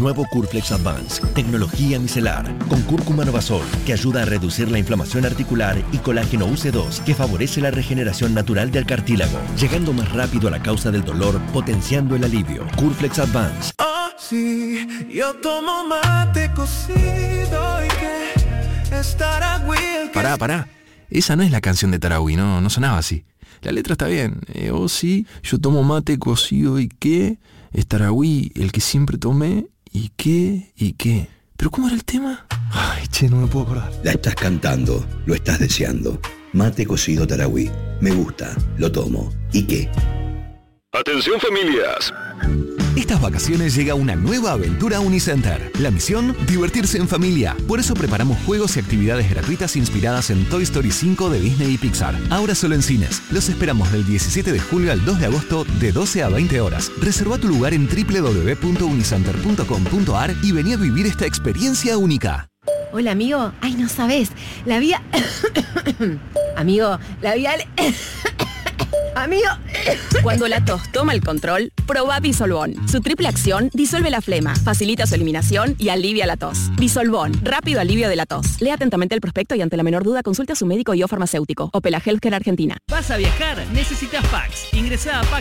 Nuevo Curflex Advance, tecnología micelar, con cúrcuma Novasol, que ayuda a reducir la inflamación articular, y colágeno UC2, que favorece la regeneración natural del cartílago, llegando más rápido a la causa del dolor, potenciando el alivio. Curflex Advance. Oh, sí, yo tomo mate cocido y que es Taragüí. Pará. Esa no es la canción de Taragüí, no sonaba así. La letra está bien. Oh, sí, yo tomo mate cocido y que es Taragüí, el que siempre tomé y qué. ¿Pero cómo era el tema? Ay, che, no me puedo acordar. La estás cantando, lo estás deseando. Mate cocido Taragüí. Me gusta, lo tomo. ¿Y qué? Atención, familias. Estas vacaciones llega una nueva aventura a Unicenter. La misión, divertirse en familia. Por eso preparamos juegos y actividades gratuitas inspiradas en Toy Story 5 de Disney y Pixar. Ahora solo en cines. Los esperamos del 17 de julio al 2 de agosto de 12 a 20 horas. Reserva tu lugar en www.unicenter.com.ar y vení a vivir esta experiencia única. Hola, amigo. Ay, no sabés. La vía... Amigo, la vía... Amigo. Cuando la tos toma el control, probá Disolvón. Su triple acción disuelve la flema, facilita su eliminación y alivia la tos. Disolvón, rápido alivio de la tos. Lea atentamente el prospecto y ante la menor duda consulte a su médico y o farmacéutico. Opela Healthcare Argentina. ¿Vas a viajar? Necesitas Pax. Ingresá a Pax